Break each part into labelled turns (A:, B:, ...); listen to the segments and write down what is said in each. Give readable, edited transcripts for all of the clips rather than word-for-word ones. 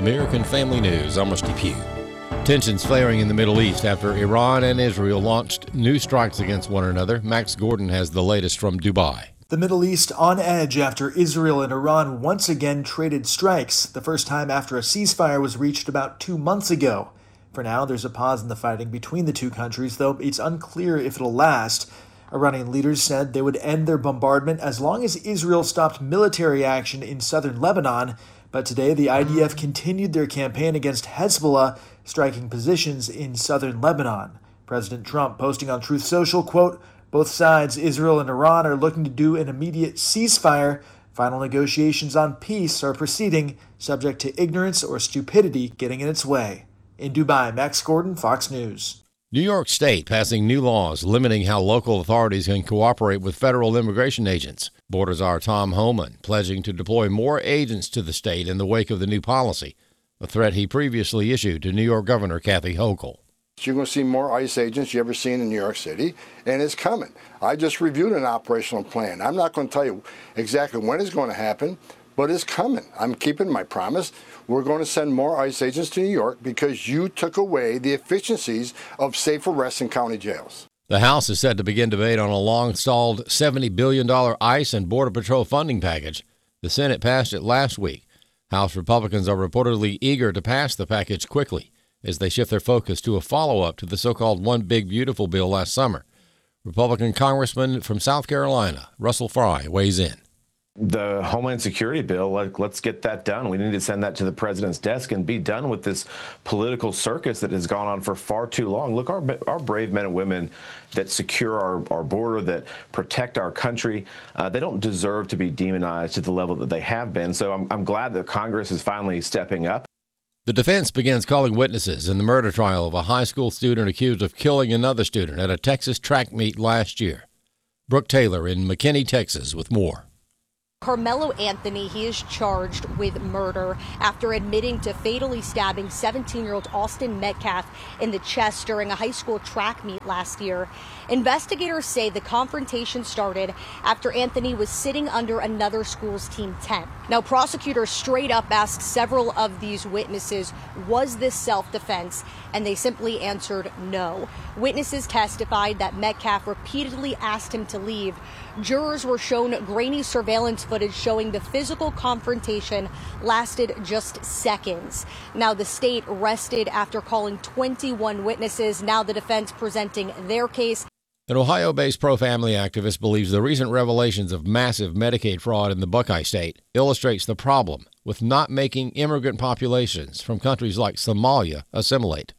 A: American Family News. I'm Rusty Pugh. Tensions flaring in the Middle East after Iran and Israel launched new strikes against one another. Max Gordon has the latest from Dubai.
B: The Middle East on edge after Israel and Iran once again traded strikes, the first time after a ceasefire was reached about 2 months ago. For now, there's a pause in the fighting between the two countries, though it's unclear if it'll last. Iranian leaders said they would end their bombardment as long as Israel stopped military action in southern Lebanon. But today, the IDF continued their campaign against Hezbollah, striking positions in southern Lebanon. President Trump posting on Truth Social, quote, "Both sides, Israel and Iran, are looking to do an immediate ceasefire. Final negotiations on peace are proceeding, subject to ignorance or stupidity getting in its way." In Dubai, Max Gordon, Fox News.
A: New York State passing new laws limiting how local authorities can cooperate with federal immigration agents. Border Czar Tom Homan pledging to deploy more agents to the state in the wake of the new policy, a threat he previously issued to New York Governor Kathy Hochul.
C: You're going to see more ICE agents you ever seen in New York City, and it's coming. I just reviewed an operational plan. I'm not going to tell you exactly when it's going to happen, but it's coming. I'm keeping my promise. We're going to send more ICE agents to New York because you took away the efficiencies of safe arrests in county jails.
A: The House is set to begin debate on a long-stalled $70 billion ICE and Border Patrol funding package. The Senate passed it last week. House Republicans are reportedly eager to pass the package quickly as they shift their focus to a follow-up to the so-called One Big Beautiful bill last summer. Republican Congressman from South Carolina, Russell Fry, weighs in.
D: The Homeland Security bill, let's get that done. We need to send that to the president's desk and be done with this political circus that has gone on for far too long. Look, our brave men and women that secure our border, that protect our country, they don't deserve to be demonized to the level that they have been. So I'm glad that Congress is finally stepping up.
A: The defense begins calling witnesses in the murder trial of a high school student accused of killing another student at a Texas track meet last year. Brooke Taylor in McKinney, Texas, with more.
E: Carmelo Anthony, he is charged with murder after admitting to fatally stabbing 17-year-old Austin Metcalf in the chest during a high school track meet last year. Investigators say the confrontation started after Anthony was sitting under another school's team tent. Now, prosecutors straight up asked several of these witnesses, was this self-defense? And they simply answered no. Witnesses testified that Metcalf repeatedly asked him to leave. Jurors were shown grainy surveillance footage showing the physical confrontation lasted just seconds. Now, the state rested after calling 21 witnesses. Now the defense presenting their case.
A: An Ohio-based pro-family activist believes the recent revelations of massive Medicaid fraud in the Buckeye State illustrates the problem with not making immigrant populations from countries like Somalia assimilate.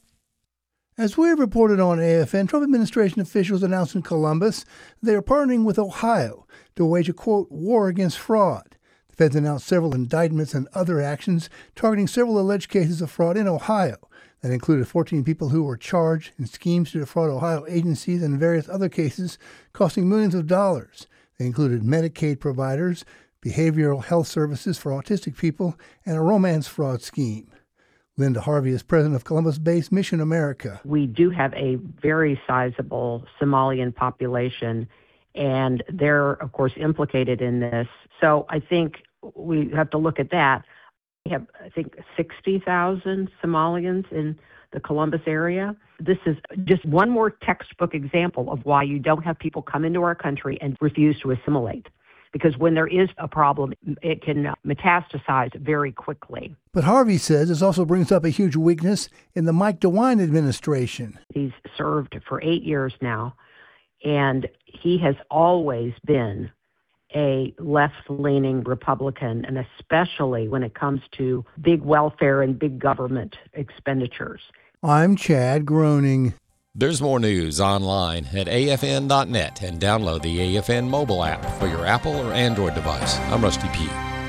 F: As we have reported on AFN, Trump administration officials announced in Columbus they are partnering with Ohio to wage a, quote, war against fraud. The feds announced several indictments and other actions targeting several alleged cases of fraud in Ohio. That included 14 people who were charged in schemes to defraud Ohio agencies and various other cases costing millions of dollars. They included Medicaid providers, behavioral health services for autistic people, and a romance fraud scheme. Linda Harvey is president of Columbus-based Mission America.
G: We do have a very sizable Somalian population, and they're, of course, implicated in this. So I think we have to look at that. We have, I think, 60,000 Somalians in the Columbus area. This is just one more textbook example of why you don't have people come into our country and refuse to assimilate. Because when there is a problem, it can metastasize very quickly.
F: But Harvey says this also brings up a huge weakness in the Mike DeWine administration.
G: He's served for 8 years now, and he has always been a left-leaning Republican, and especially when it comes to big welfare and big government expenditures.
F: I'm Chad Groening.
A: There's more news online at afn.net and download the AFN mobile app for your Apple or Android device. I'm Rusty Pugh.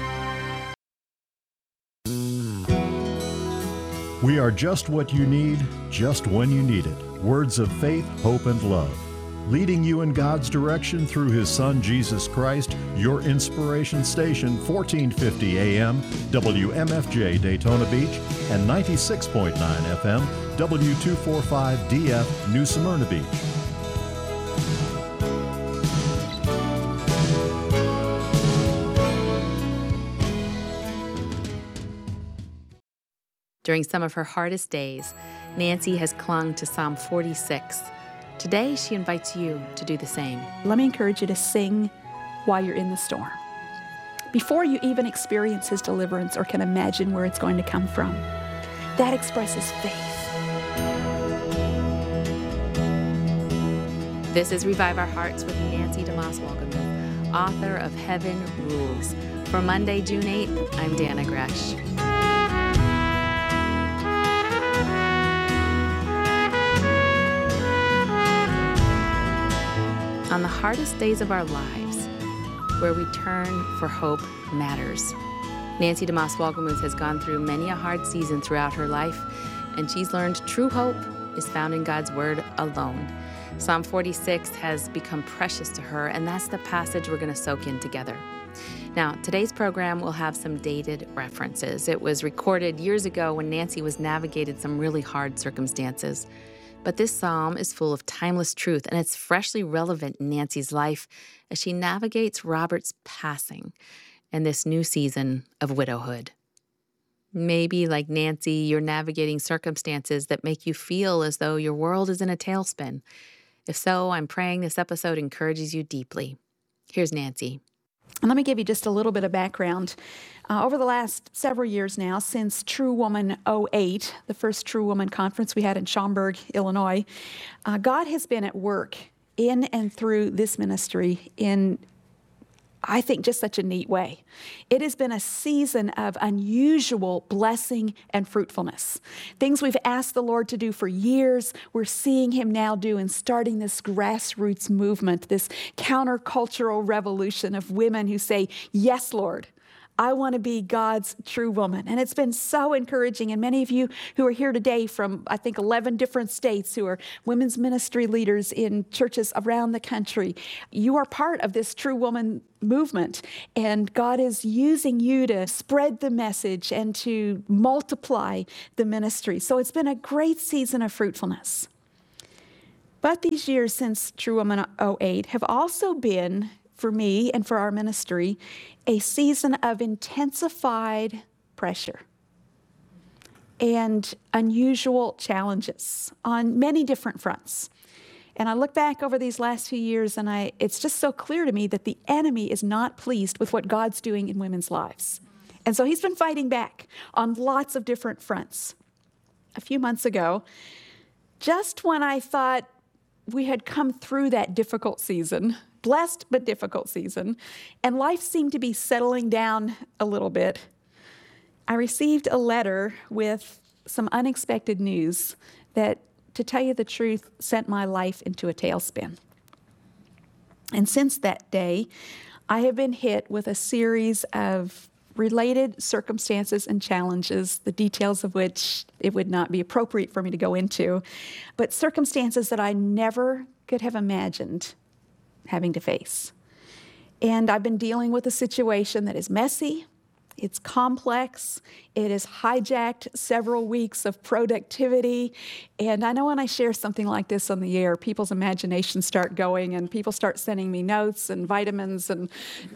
H: We are just what you need, just when you need it. Words of faith, hope, and love. Leading you in God's direction through His Son, Jesus Christ, your inspiration station, 1450 AM, WMFJ Daytona Beach, and 96.9 FM, W245DF New Smyrna Beach.
I: During some of her hardest days, Nancy has clung to Psalm 46. Today, she invites you to do the same.
J: Let me encourage you to sing while you're in the storm, before you even experience His deliverance or can imagine where it's going to come from. That expresses faith.
I: This is Revive Our Hearts with Nancy DeMoss Wolgemuth, author of Heaven Rules. For Monday, June 8th, I'm Dana Gresh. On the hardest days of our lives, where we turn for hope matters. Nancy DeMoss Wolgemuth has gone through many a hard season throughout her life, and she's learned true hope is found in God's Word alone. Psalm 46 has become precious to her, and that's the passage we're going to soak in together. Now, today's program will have some dated references. It was recorded years ago when Nancy was navigating some really hard circumstances. But this psalm is full of timeless truth, and it's freshly relevant in Nancy's life as she navigates Robert's passing and this new season of widowhood. Maybe, like Nancy, you're navigating circumstances that make you feel as though your world is in a tailspin. If so, I'm praying this episode encourages you deeply. Here's Nancy.
J: And let me give you just a little bit of background. Over the last several years now, since True Woman 08, the first True Woman conference we had in Schaumburg, Illinois, God has been at work in and through this ministry in, I think, just such a neat way. It has been a season of unusual blessing and fruitfulness. Things we've asked the Lord to do for years, we're seeing Him now do in starting this grassroots movement, this countercultural revolution of women who say, "Yes, Lord, I want to be God's true woman." And it's been so encouraging. And many of you who are here today from, I think, 11 different states who are women's ministry leaders in churches around the country, you are part of this true woman movement. And God is using you to spread the message and to multiply the ministry. So it's been a great season of fruitfulness. But these years since True Woman 08 have also been, for me and for our ministry, a season of intensified pressure and unusual challenges on many different fronts. And I look back over these last few years and it's just so clear to me that the enemy is not pleased with what God's doing in women's lives. And so he's been fighting back on lots of different fronts. A few months ago, just when I thought we had come through that difficult season, blessed but difficult season, and life seemed to be settling down a little bit, I received a letter with some unexpected news that, to tell you the truth, sent my life into a tailspin. And since that day, I have been hit with a series of related circumstances and challenges, the details of which it would not be appropriate for me to go into, but circumstances that I never could have imagined having to face. And I've been dealing with a situation that is messy, it's complex, it has hijacked several weeks of productivity. And I know when I share something like this on the air, people's imaginations start going and people start sending me notes and vitamins and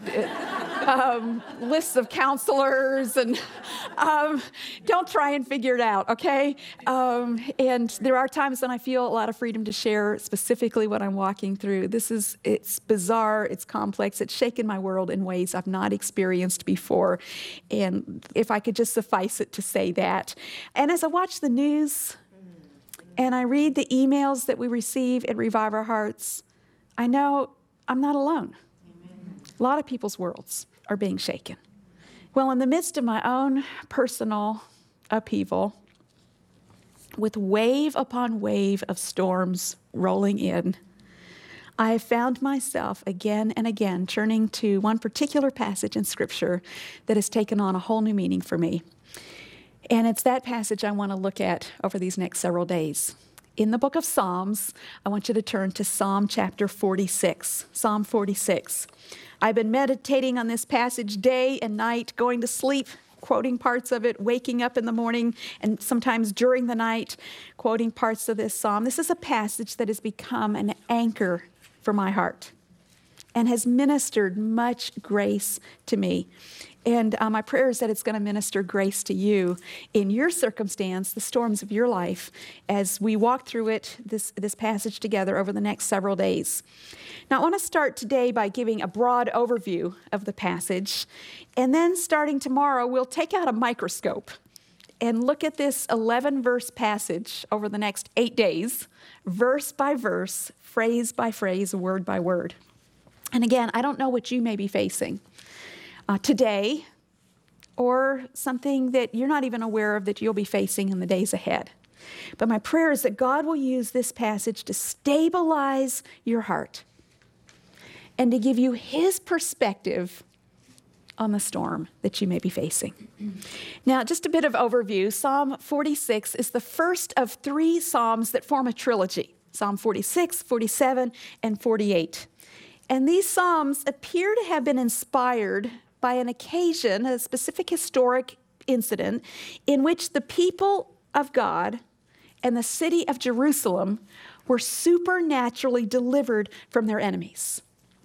J: lists of counselors, and don't try and figure it out, okay? And there are times when I feel a lot of freedom to share specifically what I'm walking through. It's bizarre, it's complex, it's shaken my world in ways I've not experienced before. And if I could just suffice it to say that. And as I watch the news and I read the emails that we receive at Revive Our Hearts, I know I'm not alone. A lot of people's worlds are being shaken. Well, in the midst of my own personal upheaval, with wave upon wave of storms rolling in, I have found myself again and again turning to one particular passage in Scripture that has taken on a whole new meaning for me. And it's that passage I want to look at over these next several days. In the book of Psalms, I want you to turn to Psalm chapter 46. Psalm 46. I've been meditating on this passage day and night, going to sleep, quoting parts of it, waking up in the morning, and sometimes during the night, quoting parts of this psalm. This is a passage that has become an anchor for my heart. and has ministered much grace to me. And my prayer is that it's going to minister grace to you in your circumstance, the storms of your life, as we walk through it, this passage together over the next several days. Now, I want to start today by giving a broad overview of the passage. And then starting tomorrow, we'll take out a microscope and look at this 11-verse passage over the next 8 days, verse by verse, phrase by phrase, word by word. And again, I don't know what you may be facing today, or something that you're not even aware of that you'll be facing in the days ahead. But my prayer is that God will use this passage to stabilize your heart and to give you His perspective on the storm that you may be facing. Now, just a bit of overview. Psalm 46 is the first of 3 Psalms that form a trilogy. Psalm 46, 47, and 48. And these Psalms appear to have been inspired by an occasion, a specific historic incident, in which the people of God and the city of Jerusalem were supernaturally delivered from their enemies.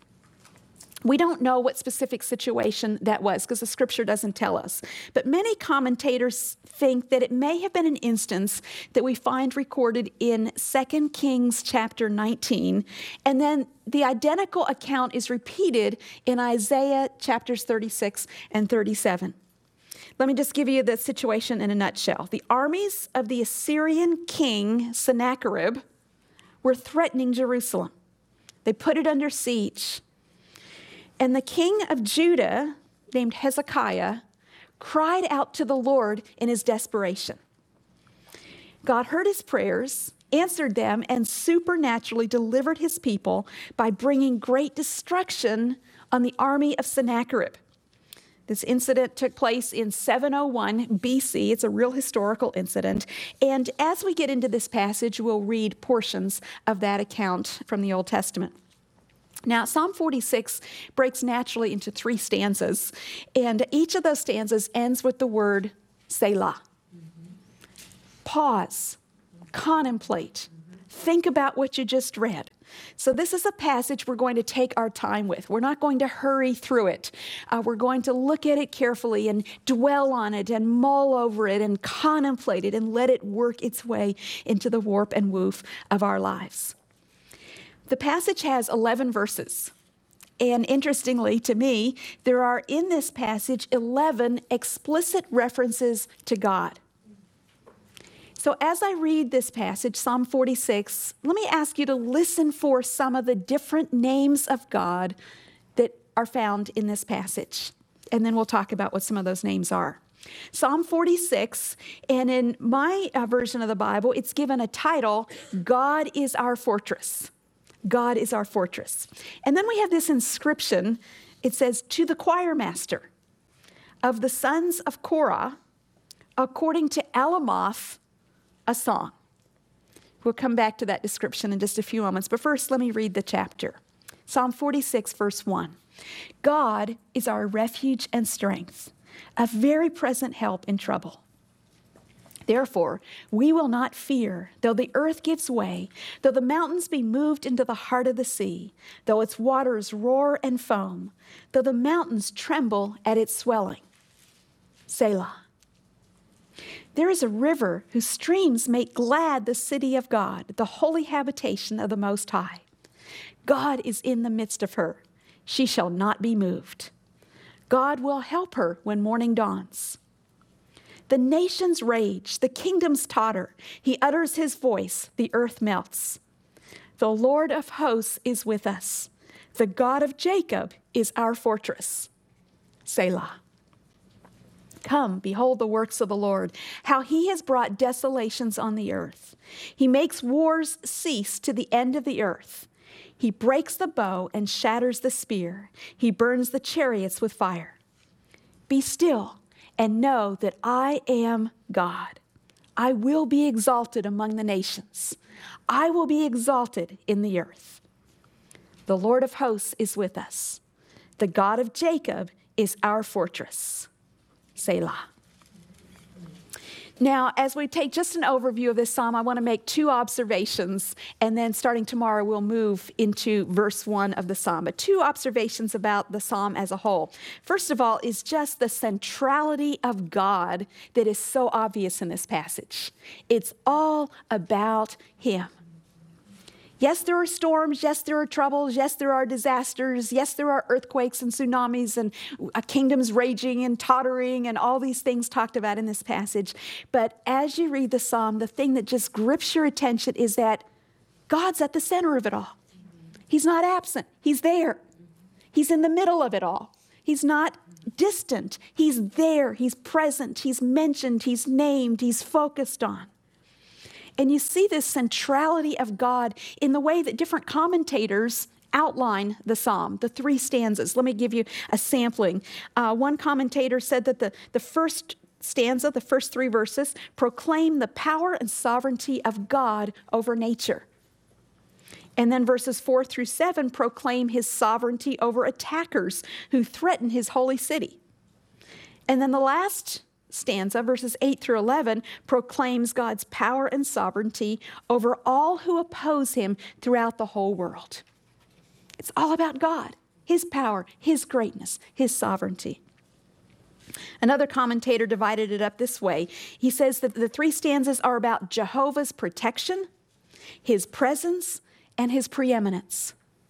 J: We don't know what specific situation that was because the scripture doesn't tell us. But many commentators think that it may have been an instance that we find recorded in 2 Kings chapter 19. And then the identical account is repeated in Isaiah chapters 36 and 37. Let me just give you the situation in a nutshell. The armies of the Assyrian king Sennacherib were threatening Jerusalem. They put it under siege. And the king of Judah, named Hezekiah, cried out to the Lord in his desperation. God heard his prayers, answered them, and supernaturally delivered his people by bringing great destruction on the army of Sennacherib. This incident took place in 701 BC. It's a real historical incident. And as we get into this passage, we'll read portions of that account from the Old Testament. Now, Psalm 46 breaks naturally into 3 stanzas, and each of those stanzas ends with the word Selah. Pause, contemplate, think about what you just read. So this is a passage we're going to take our time with. We're not going to hurry through it. We're going to look at it carefully and dwell on it and mull over it and contemplate it and let it work its way into the warp and woof of our lives. The passage has 11 verses, and interestingly to me, there are in this passage 11 explicit references to God. So as I read this passage, Psalm 46, let me ask you to listen for some of the different names of God that are found in this passage, and then we'll talk about what some of those names are. Psalm 46, and in my version of the Bible, it's given a title, God is our fortress. God is our fortress. And then we have this inscription. It says, to the choir master of the sons of Korah, according to Alamoth, a song. We'll come back to that description in just a few moments. But first, let me read the chapter. Psalm 46, verse 1. God is our refuge and strength, a very present help in trouble. Therefore, we will not fear, though the earth gives way, though the mountains be moved into the heart of the sea, though its waters roar and foam, though the mountains tremble at its swelling. Selah. There is a river whose streams make glad the city of God, the holy habitation of the Most High. God is in the midst of her. She shall not be moved. God will help her when morning dawns. The nations rage, the kingdoms totter. He utters his voice, the earth melts. The Lord of hosts is with us. The God of Jacob is our fortress. Selah. Come, behold the works of the Lord, how he has brought desolations on the earth. He makes wars cease to the end of the earth. He breaks the bow and shatters the spear. He burns the chariots with fire. Be still and know that I am God. I will be exalted among the nations. I will be exalted in the earth. The Lord of hosts is with us. The God of Jacob is our fortress. Selah. Now, as we take just an overview of this psalm, I want to make two observations, and then starting tomorrow, we'll move into verse 1 of the psalm. But two observations about the psalm as a whole. First of all, is just the centrality of God that is so obvious in this passage. It's all about Him. Yes, there are storms. Yes, there are troubles. Yes, there are disasters. Yes, there are earthquakes and tsunamis and kingdoms raging and tottering and all these things talked about in this passage. But as you read the psalm, the thing that just grips your attention is that God's at the center of it all. He's not absent. He's there. He's in the middle of it all. He's not distant. He's there. He's present. He's mentioned. He's named. He's focused on. And you see this centrality of God in the way that different commentators outline the psalm, the three stanzas. Let me give you a sampling. One commentator said that the first stanza, the first three verses, proclaim the power and sovereignty of God over nature. And then verses 4 through 7 proclaim His sovereignty over attackers who threaten His holy city. And then the last stanza, verses 8 through 11, proclaims God's power and sovereignty over all who oppose Him throughout the whole world. It's all about God, His power, His greatness, His sovereignty. Another commentator divided it up this way. He says that the three stanzas are about Jehovah's protection, His presence, and His preeminence.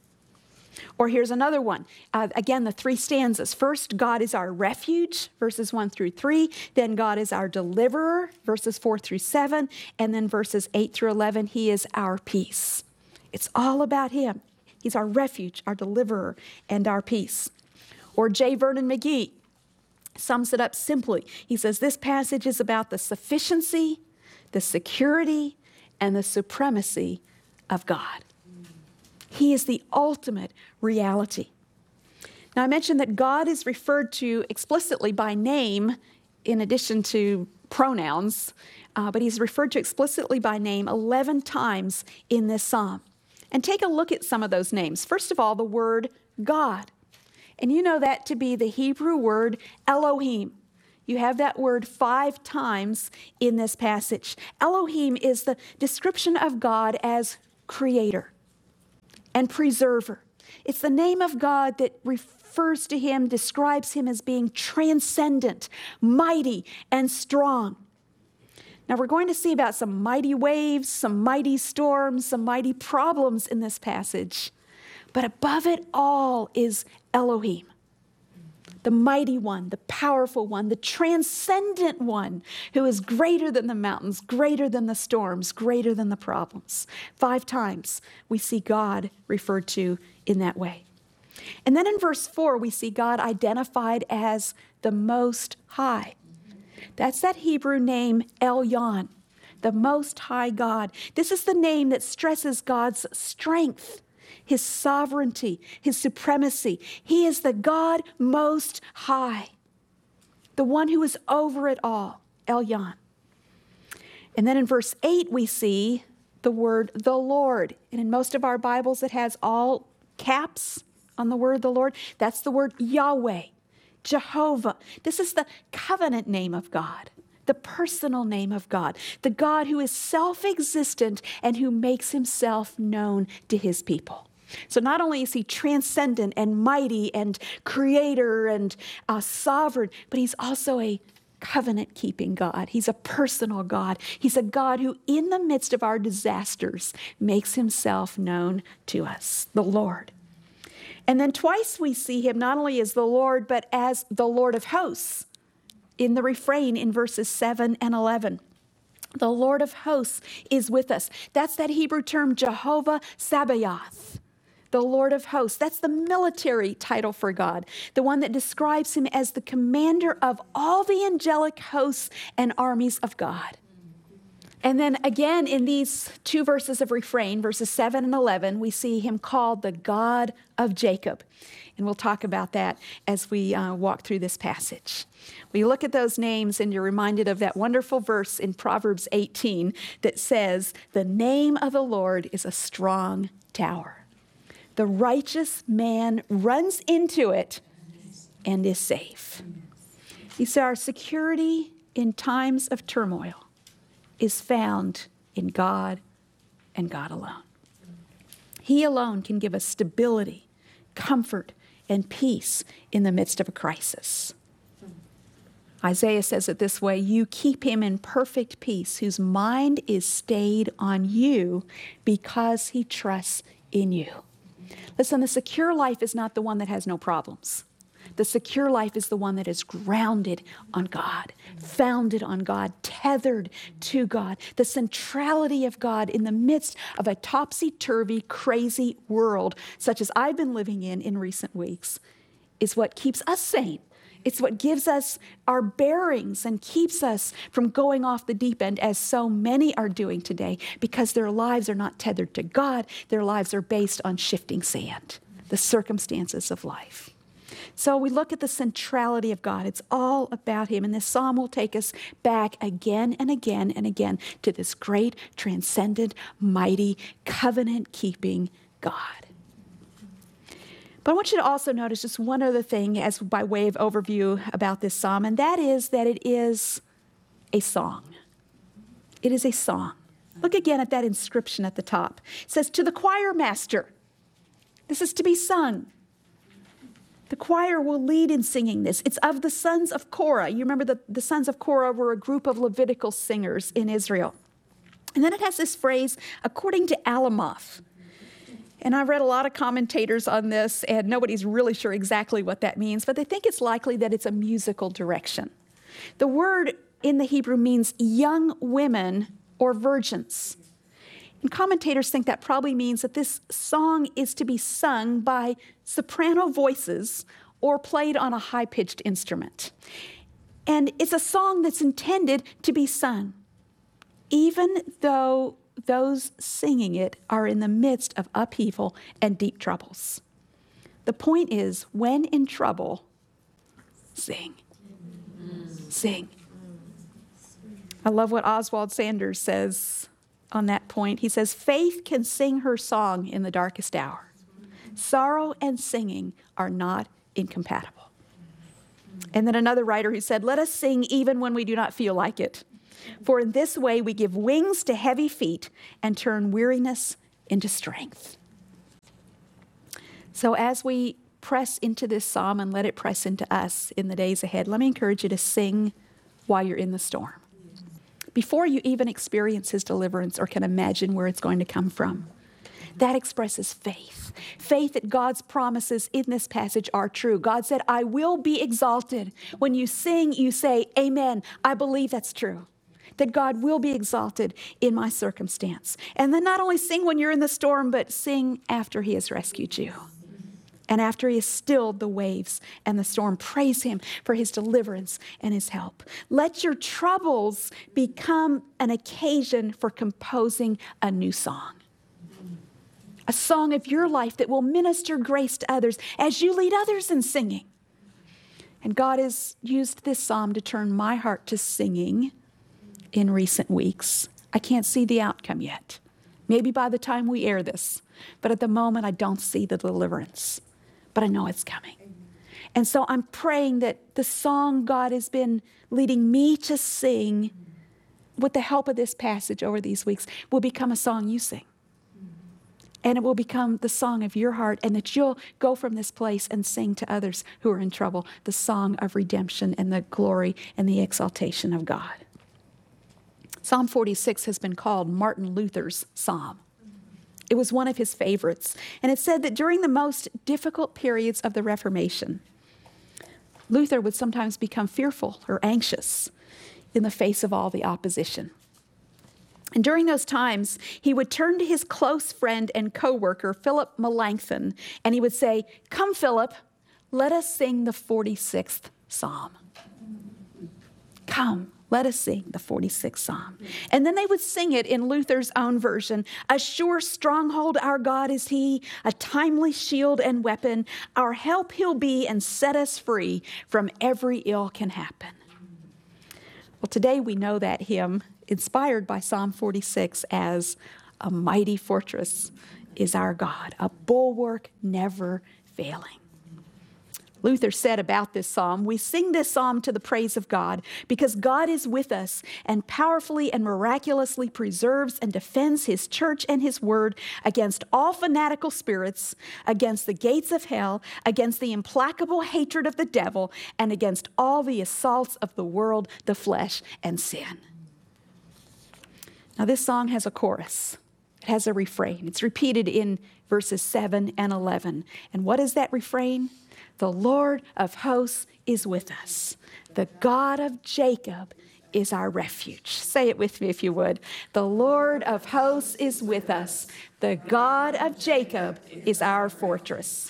J: Or here's another one. Again, the three stanzas. First, God is our refuge, verses 1 through 3. Then God is our deliverer, verses 4 through 7. And then verses 8 through 11, He is our peace. It's all about Him. He's our refuge, our deliverer, and our peace. Or J. Vernon McGee sums it up simply. He says, this passage is about the sufficiency, the security, and the supremacy of God. He is the ultimate reality. Now, I mentioned that God is referred to explicitly by name in addition to pronouns, but He's referred to explicitly by name 11 times in this psalm. And take a look at some of those names. First of all, the word God. And you know that to be the Hebrew word Elohim. You have that word 5 times in this passage. Elohim is the description of God as creator and preserver. It's the name of God that refers to Him, describes Him as being transcendent, mighty, and strong. Now we're going to see about some mighty waves, some mighty storms, some mighty problems in this passage. But above it all is Elohim, the mighty one, the powerful one, the transcendent one who is greater than the mountains, greater than the storms, greater than the problems. 5 times we see God referred to in that way. And then in verse 4, we see God identified as the Most High. That's that Hebrew name Elyon, the Most High God. This is the name that stresses God's strength, His sovereignty, His supremacy. He is the God Most High, the one who is over it all, Elyon. And then in verse 8, we see the word the Lord. And in most of our Bibles, it has all caps on the word the Lord. That's the word Yahweh, Jehovah. This is the covenant name of God, the personal name of God, the God who is self-existent and who makes Himself known to His people. So not only is He transcendent and mighty and creator and sovereign, but He's also a covenant-keeping God. He's a personal God. He's a God who, in the midst of our disasters, makes Himself known to us, the Lord. And then twice we see Him not only as the Lord, but as the Lord of hosts in the refrain in verses 7 and 11. The Lord of hosts is with us. That's that Hebrew term Jehovah Sabaoth, the Lord of hosts. That's the military title for God, the one that describes Him as the commander of all the angelic hosts and armies of God. And then again, in these 2 verses of refrain, verses 7 and 11, we see Him called the God of Jacob. And we'll talk about that as we walk through this passage. We look at those names and you're reminded of that wonderful verse in Proverbs 18 that says, the name of the Lord is a strong tower. The righteous man runs into it and is safe. You see, our security in times of turmoil is found in God and God alone. He alone can give us stability, comfort, and peace in the midst of a crisis. Isaiah says it this way, you keep him in perfect peace, whose mind is stayed on you because he trusts in you. Listen, the secure life is not the one that has no problems. The secure life is the one that is grounded on God, founded on God, tethered to God. The centrality of God in the midst of a topsy-turvy, crazy world, such as I've been living in recent weeks, is what keeps us sane. It's what gives us our bearings and keeps us from going off the deep end, as so many are doing today, because their lives are not tethered to God. Their lives are based on shifting sand, the circumstances of life. So we look at the centrality of God. It's all about him. And this psalm will take us back again and again and again to this great, transcendent, mighty, covenant-keeping God. But I want you to also notice just one other thing as by way of overview about this psalm, and that is that it is a song. It is a song. Look again at that inscription at the top. It says, to the choir master. This is to be sung. The choir will lead in singing this. It's of the sons of Korah. You remember the sons of Korah were a group of Levitical singers in Israel. And then it has this phrase, according to Alamoth. And I've read a lot of commentators on this, and nobody's really sure exactly what that means, but they think it's likely that it's a musical direction. The word in the Hebrew means young women or virgins. And commentators think that probably means that this song is to be sung by soprano voices or played on a high-pitched instrument. And it's a song that's intended to be sung, even though those singing it are in the midst of upheaval and deep troubles. The point is, when in trouble, sing. Sing. I love what Oswald Sanders says on that point. He says, faith can sing her song in the darkest hour. Sorrow and singing are not incompatible. And then another writer who said, let us sing even when we do not feel like it. For in this way we give wings to heavy feet and turn weariness into strength. So as we press into this psalm and let it press into us in the days ahead, let me encourage you to sing while you're in the storm, before you even experience his deliverance or can imagine where it's going to come from. That expresses faith. Faith that God's promises in this passage are true. God said, I will be exalted. When you sing, you say, amen. I believe that's true. That God will be exalted in my circumstance. And then not only sing when you're in the storm, but sing after he has rescued you. And after he has stilled the waves and the storm, praise him for his deliverance and his help. Let your troubles become an occasion for composing a new song. A song of your life that will minister grace to others as you lead others in singing. And God has used this psalm to turn my heart to singing in recent weeks. I can't see the outcome yet. Maybe by the time we air this. But at the moment, I don't see the deliverance. But I know it's coming. And so I'm praying that the song God has been leading me to sing with the help of this passage over these weeks will become a song you sing. And it will become the song of your heart, and that you'll go from this place and sing to others who are in trouble the song of redemption and the glory and the exaltation of God. Psalm 46 has been called Martin Luther's psalm. It was one of his favorites. And it said that during the most difficult periods of the Reformation, Luther would sometimes become fearful or anxious in the face of all the opposition. And during those times, he would turn to his close friend and co-worker, Philip Melanchthon, and he would say, come, Philip, let us sing the 46th Psalm. Come. Let us sing the 46th Psalm. And then they would sing it in Luther's own version. A sure stronghold our God is he, a timely shield and weapon. Our help he'll be and set us free from every ill can happen. Well, today we know that hymn, inspired by Psalm 46, as a mighty fortress is our God, a bulwark never failing. Luther said about this psalm, we sing this psalm to the praise of God because God is with us and powerfully and miraculously preserves and defends his church and his word against all fanatical spirits, against the gates of hell, against the implacable hatred of the devil, and against all the assaults of the world, the flesh, and sin. Now, this song has a chorus. It has a refrain. It's repeated in verses 7 and 11. And what is that refrain? The Lord of hosts is with us. The God of Jacob is our refuge. Say it with me if you would. The Lord of hosts is with us. The God of Jacob is our fortress.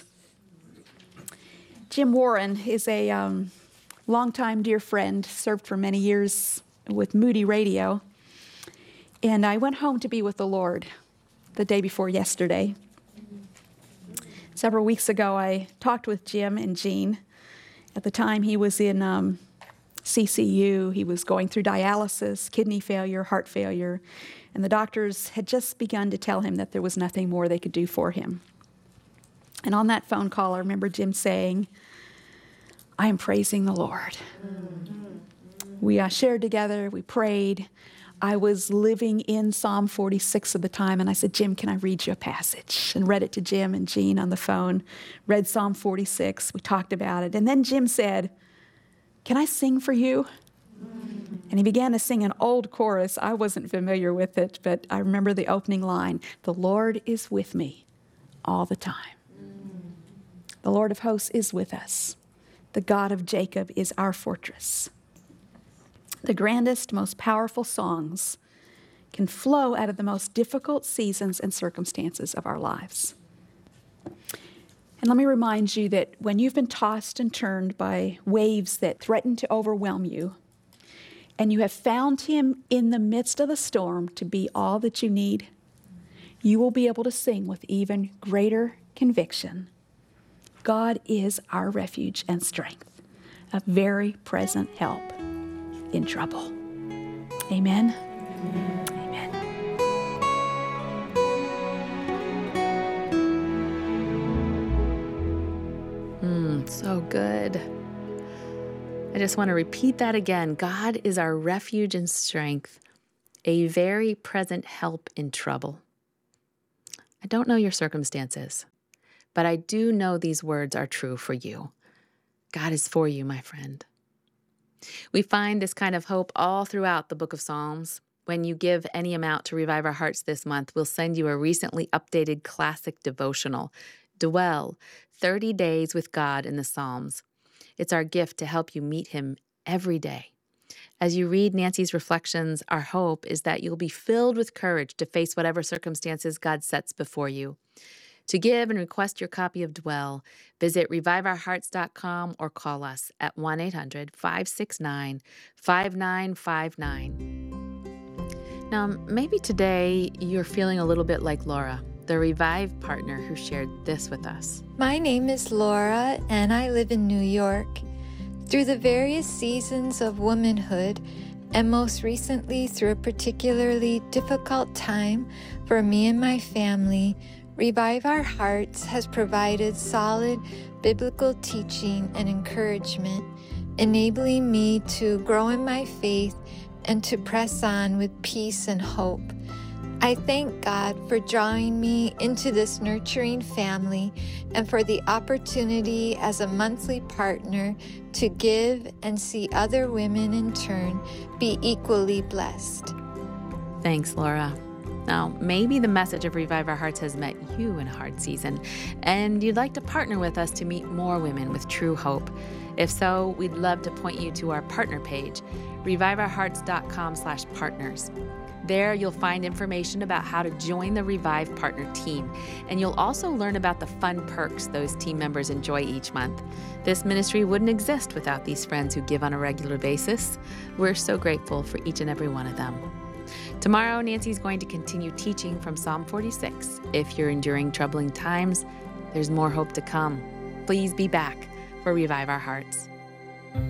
J: Jim Warren is a longtime dear friend, served for many years with Moody Radio. And I went home to be with the Lord the day before yesterday. Several weeks ago, I talked with Jim and Jean. At the time, he was in CCU. He was going through dialysis, kidney failure, heart failure, and the doctors had just begun to tell him that there was nothing more they could do for him. And on that phone call, I remember Jim saying, I am praising the Lord. We shared together, we prayed. I was living in Psalm 46 at the time, and I said, Jim, can I read you a passage? And read it to Jim and Jean on the phone, read Psalm 46. We talked about it. And then Jim said, can I sing for you? And he began to sing an old chorus. I wasn't familiar with it, but I remember the opening line, the Lord is with me all the time. The Lord of hosts is with us. The God of Jacob is our fortress. The grandest, most powerful songs can flow out of the most difficult seasons and circumstances of our lives. And let me remind you that when you've been tossed and turned by waves that threaten to overwhelm you, and you have found him in the midst of the storm to be all that you need, you will be able to sing with even greater conviction. God is our refuge and strength, a very present help in trouble. Amen. Amen.
I: So good. I just want to repeat that again. God is our refuge and strength, a very present help in trouble. I don't know your circumstances, but I do know these words are true for you. God is for you, my friend. We find this kind of hope all throughout the book of Psalms. When you give any amount to Revive Our Hearts this month, we'll send you a recently updated classic devotional, Dwell, 30 Days with God in the Psalms. It's our gift to help you meet him every day. As you read Nancy's reflections, our hope is that you'll be filled with courage to face whatever circumstances God sets before you. To give and request your copy of Dwell, visit reviveourhearts.com or call us at 1-800-569-5959. Now, maybe today you're feeling a little bit like Laura, the Revive partner who shared this with us.
K: My name is Laura, and I live in New York. Through the various seasons of womanhood, and most recently through a particularly difficult time for me and my family, Revive Our Hearts has provided solid biblical teaching and encouragement, enabling me to grow in my faith and to press on with peace and hope. I thank God for drawing me into this nurturing family and for the opportunity as a monthly partner to give and see other women in turn be equally blessed.
I: Thanks, Laura. Now, maybe the message of Revive Our Hearts has met you in a hard season, and you'd like to partner with us to meet more women with true hope. If so, we'd love to point you to our partner page, reviveourhearts.com/partners. There, you'll find information about how to join the Revive Partner team, and you'll also learn about the fun perks those team members enjoy each month. This ministry wouldn't exist without these friends who give on a regular basis. We're so grateful for each and every one of them. Tomorrow, Nancy's going to continue teaching from Psalm 46. If you're enduring troubling times, there's more hope to come. Please be back for Revive Our Hearts.